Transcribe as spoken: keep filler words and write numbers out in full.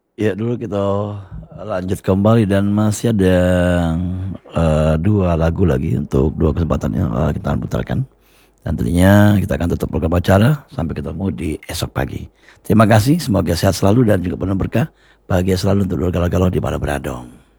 Ya dulu kita lanjut kembali dan masih ada eh, dua lagu lagi untuk dua kesempatan yang eh, kita akan putarkan. Dan tentunya kita akan tutup program acara sampai ketemu di esok pagi. Terima kasih, semoga sehat selalu dan juga penuh berkah. Bahagia selalu untuk galau-galau di para beradong.